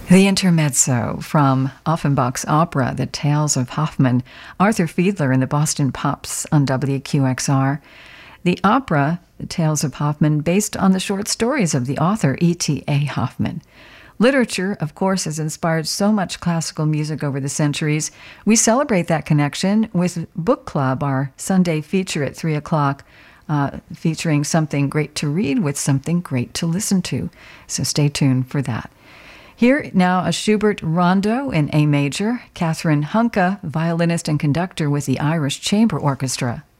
The intermezzo from Offenbach's opera, The Tales of Hoffmann, Arthur Fiedler and the Boston Pops on WQXR. The opera, The Tales of Hoffmann, based on the short stories of the author E.T.A. Hoffmann. Literature, of course, has inspired so much classical music over the centuries. We celebrate that connection with Book Club, our Sunday feature at 3 o'clock, featuring something great to read with something great to listen to. So stay tuned for that. Here now, a Schubert rondo in A major, Catherine Hunka, violinist and conductor with the Irish Chamber Orchestra.